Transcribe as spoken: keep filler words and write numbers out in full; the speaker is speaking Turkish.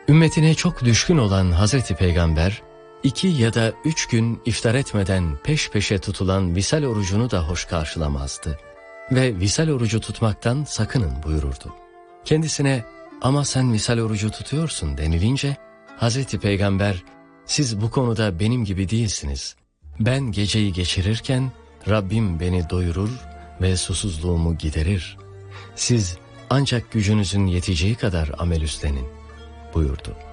Ümmetine çok düşkün olan Hazreti Peygamber, iki ya da üç gün iftar etmeden peş peşe tutulan visal orucunu da hoş karşılamazdı. Ve visal orucu tutmaktan sakının buyururdu. Kendisine ama sen visal orucu tutuyorsun denilince, Hazreti Peygamber, siz bu konuda benim gibi değilsiniz. Ben geceyi geçirirken Rabbim beni doyurur ve susuzluğumu giderir. Siz ancak gücünüzün yeteceği kadar amel üstlenin buyurdu.